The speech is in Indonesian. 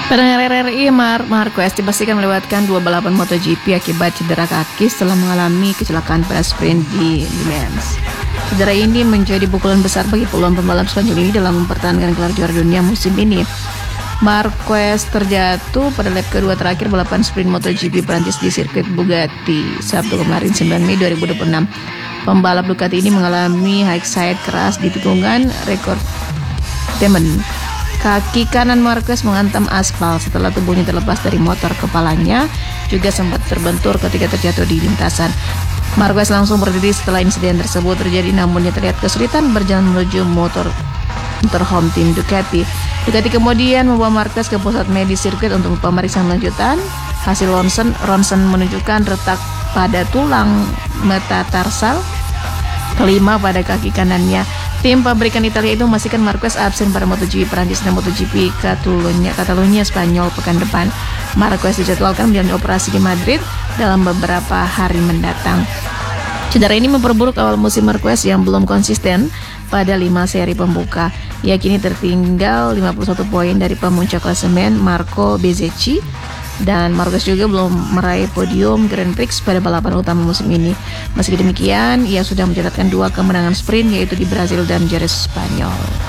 Pendengar RRI, Marquez dipastikan melewatkan dua balapan MotoGP akibat cedera kaki setelah mengalami kecelakaan pada sprint di Le Mans. Cedera ini menjadi pukulan besar bagi peluang pembalap Spanyol ini dalam mempertahankan gelar juara dunia musim ini. Marquez terjatuh pada lap kedua terakhir balapan sprint MotoGP Prancis di sirkuit Bugatti Sabtu kemarin 9 Mei 2026. Pembalap Ducati ini mengalami high side keras di tikungan rekor temen. Kaki kanan Marquez menghantam aspal setelah tubuhnya terlepas dari motor. Kepalanya juga sempat terbentur ketika terjatuh di lintasan. Marquez langsung berdiri setelah insiden tersebut terjadi, namun dia terlihat kesulitan berjalan menuju motorhome tim Ducati. Ducati kemudian membawa Marquez ke pusat medis sirkuit untuk pemeriksaan lanjutan. Hasil ronsen menunjukkan retak pada tulang metatarsal kelima pada kaki kanannya. Tim pabrikan Italia itu memastikan Marquez absen pada MotoGP Prancis dan MotoGP Catalunya Spanyol pekan depan. Marquez dijadwalkan menjalani operasi di Madrid dalam beberapa hari mendatang. Cedera ini memperburuk awal musim Marquez yang belum konsisten pada 5 seri pembuka. Ia kini tertinggal 51 poin dari pemuncak klasemen Marco Bezzecchi, dan Marquez juga belum meraih podium Grand Prix pada balapan utama musim ini. Meski demikian, ia sudah mencatatkan 2 kemenangan sprint, yaitu di Brazil dan Jerez Spanyol.